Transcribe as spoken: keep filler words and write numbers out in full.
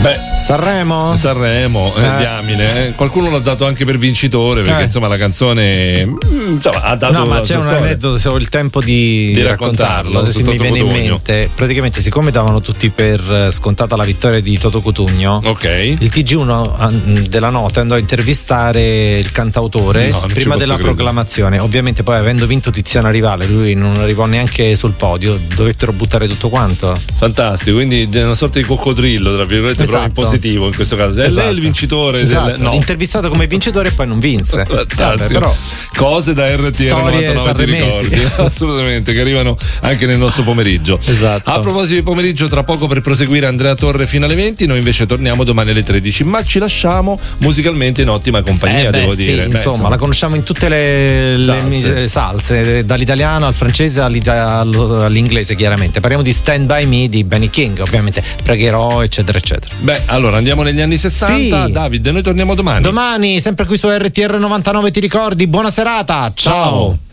Beh, Sanremo? Sanremo, eh, Eh. diamine. eh. Qualcuno l'ha dato anche per vincitore, perché Eh. insomma la canzone mm, insomma, ha dato No, ma la c'è sua un storia. aneddoto, se ho il tempo di, Di di raccontarlo, raccontarlo. Adesso su mi Toto viene in Cutugno. mente. Praticamente, siccome davano tutti per eh, scontata la vittoria di Toto Cutugno, Ok. il T G uno ah, della notte andò a intervistare il cantautore No, non ci prima posso della credere. proclamazione. Ovviamente, poi, avendo vinto Tiziana Rivale, lui non arrivò neanche sul podio, dovettero buttare tutto quanto. Fantastico, quindi una sorta di coccodrillo, tra virgolette, Esatto. proprio in positivo in questo caso. È Esatto. lei il vincitore Esatto. del no. Intervistato come vincitore e poi non vinse. Fantastico. Vabbè, però cose da R T L Storie novantanove ti sanremesi. ricordi? Assolutamente, che arrivano anche nel nostro pomeriggio. Esatto. A proposito di pomeriggio, tra poco per proseguire Andrea Torre fino alle venti, noi invece torniamo domani alle tredici, ma ci lasciamo musicalmente in ottima compagnia, Eh beh, devo sì, dire. Beh, insomma, la conosciamo in tutte le, le Salse. mi- salse, dall'italiano al francese all'ita- allo- all'inglese, chiaramente. Parliamo di Stand By Me di Benny King, ovviamente Pregherò, eccetera, eccetera. Beh, allora andiamo negli anni sessanta. Sì. David, noi torniamo domani. Domani, sempre qui su R T R novantanove, ti ricordi? Buona serata, ciao. Ciao.